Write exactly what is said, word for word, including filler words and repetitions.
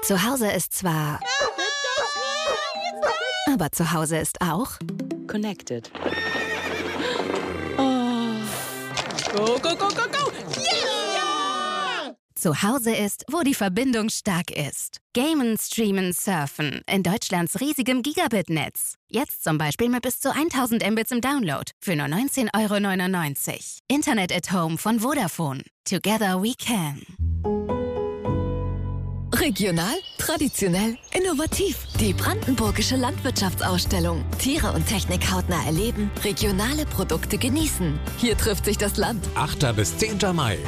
Zu Hause ist zwar... Aber zu Hause ist auch... Connected. Oh. Go, go, go, go, go! Yeah! Zu Hause ist, wo die Verbindung stark ist. Gamen, streamen, surfen. In Deutschlands riesigem Gigabit-Netz. Jetzt zum Beispiel mit bis zu tausend Mbits im Download. Für nur neunzehn Euro neunundneunzig. Internet at Home von Vodafone. Together we can. Regional, traditionell, innovativ. Die Brandenburgische Landwirtschaftsausstellung. Tiere und Technik hautnah erleben, regionale Produkte genießen. Hier trifft sich das Land. achter bis zehnter Mai.